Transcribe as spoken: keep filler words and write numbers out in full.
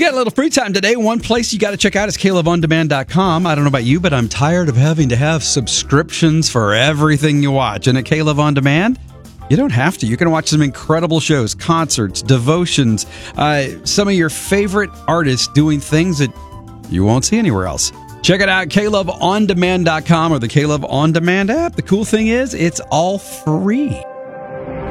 got a little free time today. One place you got to check out is K Love On Demand dot com. I don't know about you, but I'm tired of having to have subscriptions for everything you watch. And at K Love On Demand, you don't have to. You can watch some incredible shows, concerts, devotions, uh, some of your favorite artists doing things that you won't see anywhere else. Check it out, K Love On Demand dot com or the K Love On Demand app. The cool thing is, it's all free.